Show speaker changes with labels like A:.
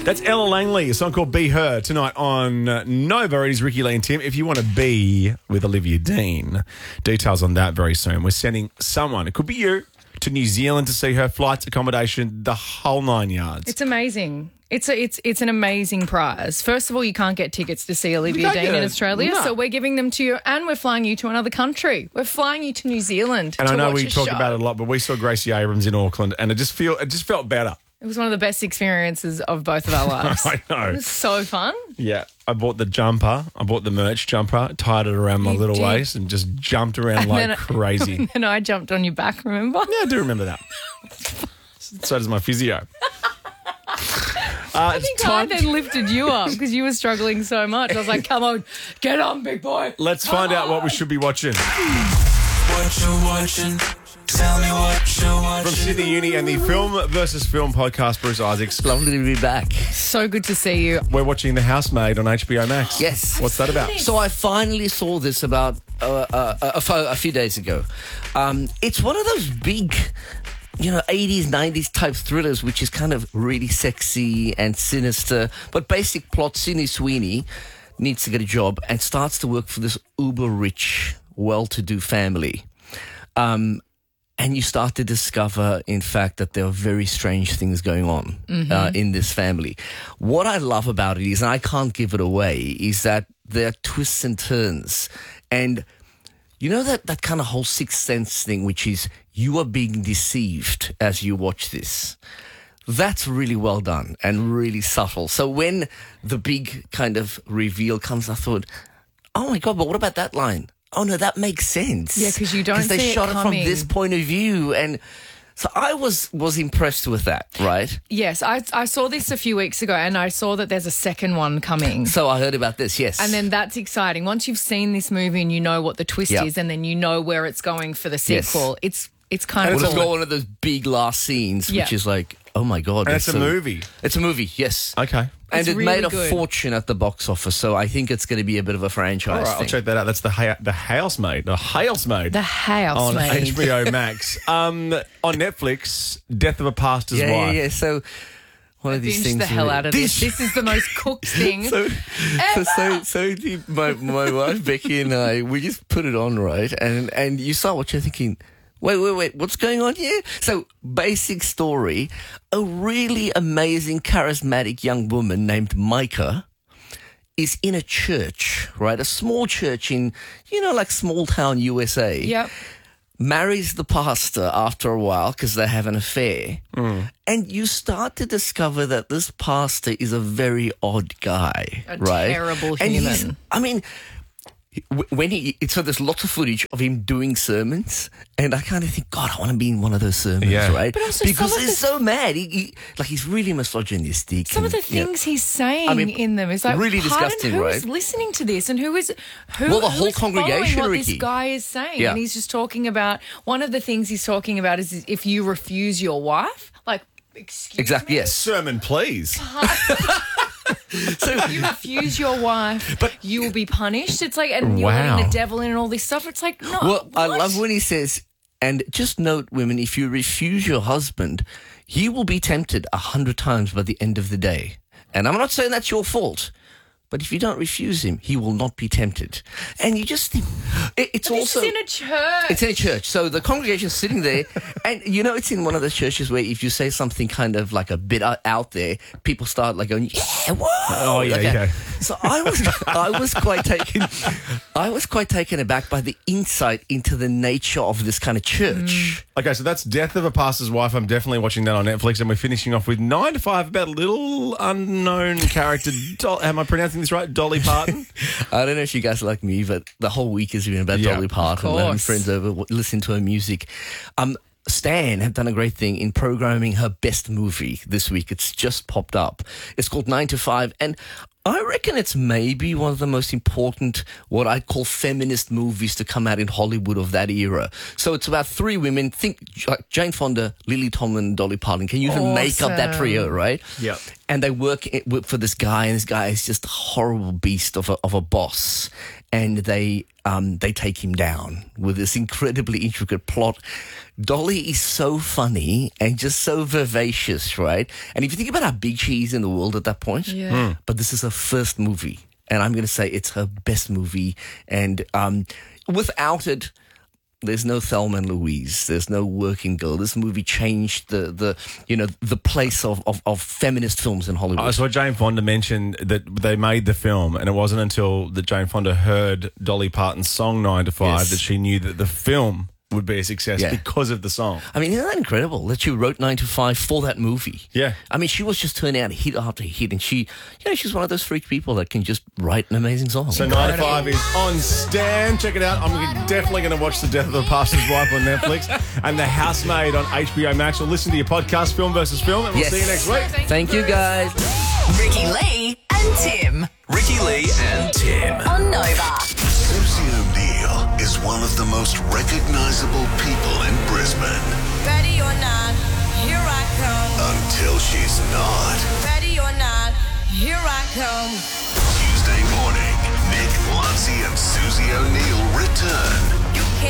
A: That's Ella Langley, a song called Be Her, tonight on Nova. It is Ricky Lee and Tim. If you want to be with Olivia Dean, details on that very soon. We're sending someone, it could be you, to New Zealand to see her, flights, accommodation, the whole 9 yards.
B: It's amazing. It's an amazing prize. First of all, you can't get tickets to see Olivia Dean in Australia, so we're giving them to you, and we're flying you to another country. We're flying you to New Zealand.
A: And
B: to
A: I know
B: watch
A: we
B: a
A: talk
B: show.
A: about it a lot, but we saw Gracie Abrams in Auckland, and it just felt better.
B: It was one of the best experiences of both of our lives.
A: I know.
B: It was so fun.
A: Yeah, I bought the jumper. I bought the merch jumper, tied it around my little waist, and just jumped around like crazy.
B: And I jumped on your back, remember?
A: Yeah, I do remember that. So does my physio.
B: I think I then lifted you up because you were struggling so much. I was like, come on, get on, big boy.
A: Let's find out what we should be watching.
C: What you watching? Tell me what you watching.
A: From Sydney Uni and the Film versus Film podcast, Bruce Isaacs.
D: Lovely to be back.
B: So good to see you.
A: We're watching The Housemaid on HBO Max.
D: Yes.
A: What's that about?
D: So I finally saw this about a few days ago. It's one of those big, 80s, 90s type thrillers, which is kind of really sexy and sinister. But basic plot, Sydney Sweeney needs to get a job and starts to work for this uber-rich, well-to-do family. And you start to discover, in fact, that there are very strange things going on in this family. What I love about it is, and I can't give it away, is that there are twists and turns. And you know that kind of whole Sixth Sense thing, which is you are being deceived as you watch this. That's really well done and really subtle. So when the big kind of reveal comes, I thought, oh my God, but what about that line? Oh no, that makes sense.
B: Yeah, because you don't see
D: they
B: it
D: shot
B: coming.
D: it from this point of view, and so I was impressed with that, right?
B: Yes, I saw this a few weeks ago, and I saw that there's a second one coming.
D: So I heard about this, yes.
B: And then that's exciting. Once you've seen this movie and you know what the twist is, and then you know where it's going for the sequel, it's kind
D: and
B: of
D: it's
B: cool.
D: got one of those big last scenes, which is like, oh my God.
A: And it's a movie.
D: It's a movie, yes.
A: Okay.
D: And
B: It's
D: it
B: really
D: made a
B: good.
D: fortune at the box office, so I think it's going to be a bit of a franchise
A: All right,
D: thing.
A: I'll check that out. That's the Housemaid. The Housemaid.
B: The Housemaid.
A: On HBO Max. On Netflix, Death of a Pastor's Wife.
D: Yeah. So one of these
B: Binged
D: things.
B: the hell out of this. This is the most cooked thing.
D: So my wife Becky and I, we just put it on, right? And you start watching, thinking, wait, what's going on here? So, basic story, a really amazing, charismatic young woman named Micah is in a church, right? A small church in, like small town USA.
B: Yep.
D: Marries the pastor after a while because they have an affair. And you start to discover that this pastor is a very odd guy,
B: A
D: right?
B: terrible
D: And
B: human.
D: so there's lots of footage of him doing sermons, and I kind of think, God, I want to be in one of those sermons,
A: Yeah.
D: right?
B: But also
D: because
B: some of
D: he's so mad. He's really misogynistic.
B: Some of the things he's saying in them is like,
D: really
B: pardon,
D: disgusting,
B: who
D: right?
B: is listening to this, and who
D: Well, the
B: who
D: whole
B: is
D: congregation,
B: following what
D: Ricky.
B: this guy is saying?
D: Yeah.
B: And he's just talking about, one of the things he's talking about is if you refuse your wife, like, excuse
D: Exactly,
B: me?
D: yes.
A: Sermon, please.
D: So,
B: If you refuse your wife, you will be punished. It's like, and you're
A: Wow.
B: letting the devil in and all this stuff. It's like, no.
D: well, I
B: what?
D: love when he says, and just note, women, if you refuse your husband, he will be tempted 100 times by the end of the day. And I'm not saying that's your fault, but if you don't refuse him, he will not be tempted. And you just think, it's
B: But
D: also...
B: this is in a church.
D: It's in a church. So the congregation's sitting there, and it's in one of those churches where if you say something kind of like a bit out there, people start like going, yeah, whoa.
A: Oh, yeah, yeah.
D: So I was quite taken aback by the insight into the nature of this kind of church.
A: Okay, so that's Death of a Pastor's Wife. I'm definitely watching that on Netflix, and we're finishing off with 9 to 5 about a little unknown character. Am I pronouncing this right? Dolly Parton?
D: I don't know if you guys are like me, but the whole week has been about
A: Yeah,
D: Dolly Parton.
B: of
D: Having
B: course.
D: friends over, listening to her music. Stan have done a great thing in programming her best movie this week. It's just popped up. It's called 9 to 5, and I reckon it's maybe one of the most important, what I'd call feminist movies to come out in Hollywood of that era. So it's about 3 women. Think like Jane Fonda, Lily Tomlin, and Dolly Parton. Can you even make up that trio, right?
A: Yep.
D: And they work for this guy, and this guy is just a horrible beast of a boss. And they take him down with this incredibly intricate plot. Dolly is so funny and just so vivacious, right? And if you think about how big she is in the world at that point, but this is her first movie. And I'm going to say it's her best movie. And without it, there's no Thelma and Louise. There's no Working Girl. This movie changed the place of feminist films in Hollywood.
A: I saw Jane Fonda mention that they made the film, and it wasn't until that Jane Fonda heard Dolly Parton's song 9 to 5 that she knew that the film would be a success because of the song.
D: I mean, isn't that incredible that she wrote 9 to 5 for that movie?
A: Yeah.
D: I mean, she was just turning out hit after hit, and she, she's one of those freak people that can just write an amazing song.
A: So 9 to 5 is on Stan. Check it out. I'm definitely going to watch The Death of the Pastor's Wife on Netflix and The Housemaid on HBO Max. Or listen to your podcast, Film versus Film, and we'll see you next week.
D: Thank you, guys.
E: Ricky Lee and Tim.
C: Ricky Lee and Tim.
E: On Nova.
F: Susie O'Neill is one of the most recognizable people in Brisbane.
G: Ready or not, here I come.
F: Until she's not.
G: Ready or not, here I come.